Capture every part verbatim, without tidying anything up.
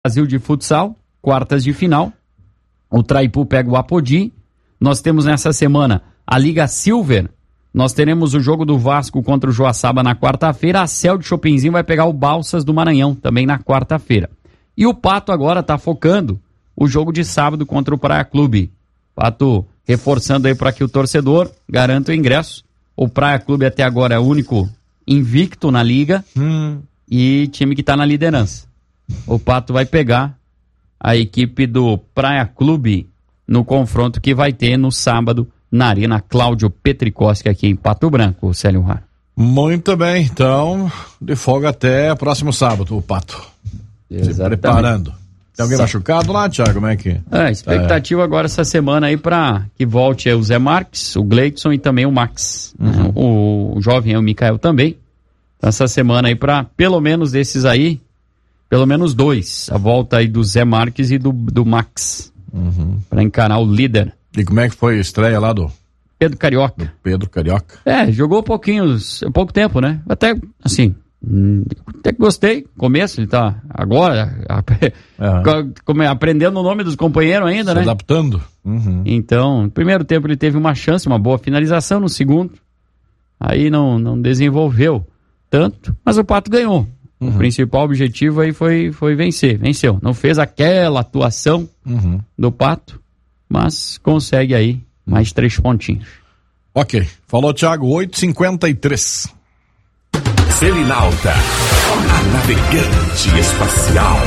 Brasil de futsal, quartas de final. O Traipu pega o Apodi. Nós temos nessa semana a Liga Silver. Nós teremos o jogo do Vasco contra o Joaçaba na quarta-feira. A Cel de Chopinzinho vai pegar o Balsas do Maranhão, também na quarta-feira. E o Pato agora está focando o jogo de sábado contra o Praia Clube. Pato reforçando aí para que o torcedor garanta o ingresso. O Praia Clube até agora é o único invicto na liga hum. e time que está na liderança. O Pato vai pegar a equipe do Praia Clube no confronto que vai ter no sábado na Arena Cláudio Petrikowski aqui em Pato Branco, Célio Raro. Muito bem, então de folga até próximo sábado, o Pato. Exatamente. Se preparando. Tem alguém Sa- machucado lá, Thiago? Como é que... É, expectativa é. agora essa semana aí pra que volte o Zé Marques, o Gleidson e também o Max. Uhum. O, o jovem é o Mikael também. Então essa semana aí pra, pelo menos desses aí, pelo menos dois. A volta aí do Zé Marques e do, do Max. Uhum. Pra encarar o líder. E como é que foi a estreia lá do... Pedro Carioca. Do Pedro Carioca. É, jogou pouquinhos, pouco tempo, né? Até, assim... Até que gostei, começo, ele tá agora uhum. aprendendo o nome dos companheiros ainda, Se né? adaptando. Uhum. Então, no primeiro tempo ele teve uma chance, uma boa finalização, no segundo, aí não, não desenvolveu tanto, mas o Pato ganhou. Uhum. O principal objetivo aí foi, foi vencer, venceu. Não fez aquela atuação uhum. do Pato, mas consegue aí mais três pontinhos. Ok, falou Thiago, oito e cinquenta e três. Selinalta, a navegante espacial.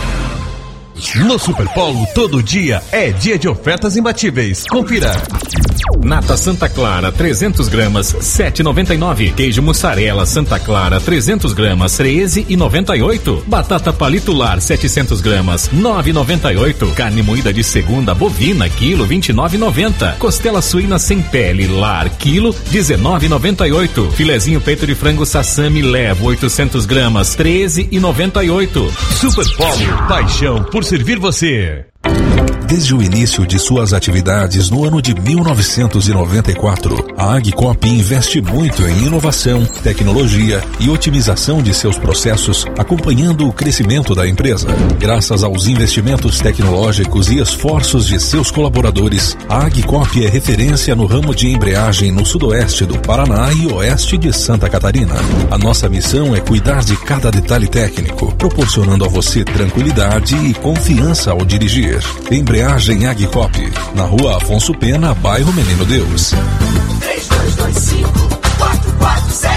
No Superpolo, todo dia é dia de ofertas imbatíveis. Confira. Nata Santa Clara, trezentos gramas, sete reais e noventa e nove centavos. Queijo mussarela Santa Clara, trezentos gramas, treze reais e noventa e oito centavos. Batata palito lar, setecentos gramas, nove reais e noventa e oito centavos. Carne moída de segunda bovina, quilo, vinte e nove reais e noventa centavos. Costela suína sem pele, lar, quilo, dezenove reais e noventa e oito centavos. Filezinho peito de frango sassami levo, oitocentos gramas, treze reais e noventa e oito centavos. Superpolo, paixão por servir você. Desde o início de suas atividades no ano de mil novecentos e noventa e quatro, a Agcop investe muito em inovação, tecnologia e otimização de seus processos, acompanhando o crescimento da empresa. Graças aos investimentos tecnológicos e esforços de seus colaboradores, a Agcop é referência no ramo de embreagem no sudoeste do Paraná e oeste de Santa Catarina. A nossa missão é cuidar de cada detalhe técnico, proporcionando a você tranquilidade e confiança ao dirigir. Embreagem Agcop, na rua Afonso Pena, bairro Menino Deus. três dois dois cinco, quatro quatro sete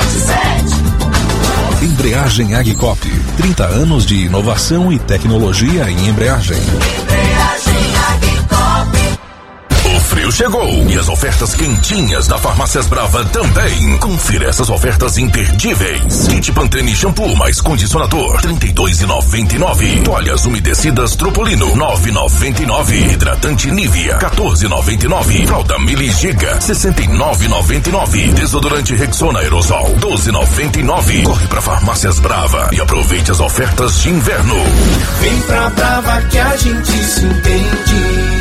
sete. Embreagem Agcop, trinta anos de inovação e tecnologia em embreagem. Embreagem Agcop. O frio chegou e as ofertas quentinhas da Farmácias Brava também. Confira essas ofertas imperdíveis. Kit Pantene shampoo mais condicionador, trinta e dois reais e noventa e nove centavos. Toalhas umedecidas Tropolino, nove reais e noventa e nove centavos. Hidratante Nivea, quatorze reais e noventa e nove centavos. Fralda Mili Giga, sessenta e nove reais e noventa e nove centavos. Desodorante Rexona Aerosol, doze reais e noventa e nove centavos. Corre pra Farmácias Brava e aproveite as ofertas de inverno. Vem pra Brava que a gente se entende.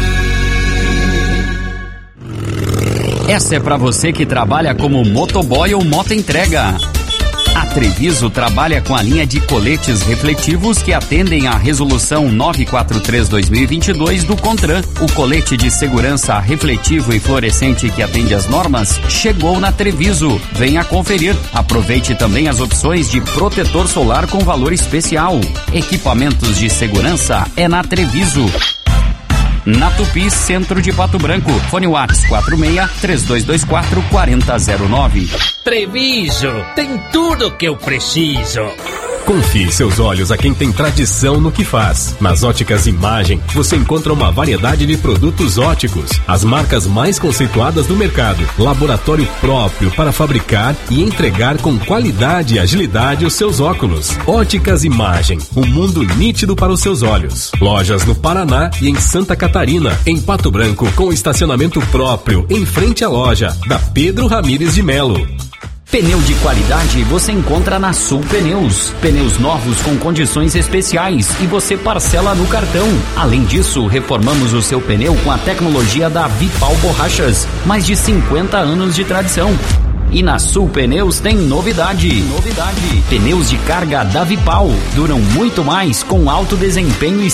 Essa é pra você que trabalha como motoboy ou motoentrega. A Treviso trabalha com a linha de coletes refletivos que atendem à resolução novecentos e quarenta e três barra dois mil e vinte e dois do CONTRAN. O colete de segurança refletivo e fluorescente que atende às normas chegou na Treviso. Venha conferir. Aproveite também as opções de protetor solar com valor especial. Equipamentos de segurança é na Treviso. Na Tupi, centro de Pato Branco. Fone WhatsApp quatro seis, três dois dois quatro, quatro zero zero nove. Treviso, tem tudo que eu preciso. Confie seus olhos a quem tem tradição no que faz. Nas Óticas Imagem, você encontra uma variedade de produtos óticos, as marcas mais conceituadas do mercado, laboratório próprio para fabricar e entregar com qualidade e agilidade os seus óculos. Óticas Imagem, um mundo nítido para os seus olhos. Lojas no Paraná e em Santa Catarina, em Pato Branco, com estacionamento próprio em frente à loja da Pedro Ramires de Melo. Pneu de qualidade você encontra na Sul Pneus. Pneus novos com condições especiais e você parcela no cartão. Além disso, reformamos o seu pneu com a tecnologia da Vipal Borrachas. Mais de cinquenta anos de tradição. E na Sul Pneus tem novidade. Novidade. Pneus de carga da Vipal. Duram muito mais com alto desempenho e